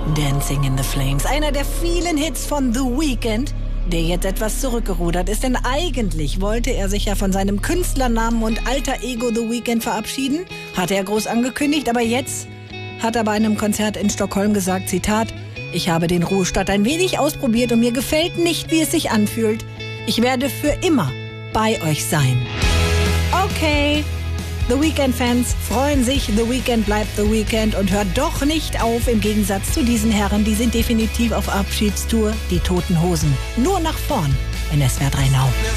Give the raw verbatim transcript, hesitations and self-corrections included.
Dancing in the Flames, einer der vielen Hits von The Weeknd, der jetzt etwas zurückgerudert ist, denn eigentlich wollte er sich ja von seinem Künstlernamen und alter Ego The Weeknd verabschieden, hatte er groß angekündigt, aber jetzt hat er bei einem Konzert in Stockholm gesagt, Zitat, ich habe den Ruhestand ein wenig ausprobiert und mir gefällt nicht, wie es sich anfühlt. Ich werde für immer bei euch sein. Okay, The Weeknd-Fans freuen sich, The Weeknd bleibt The Weeknd und hört doch nicht auf, im Gegensatz zu diesen Herren, die sind definitiv auf Abschiedstour, die Toten Hosen. Nur nach vorn in S W R drei Now.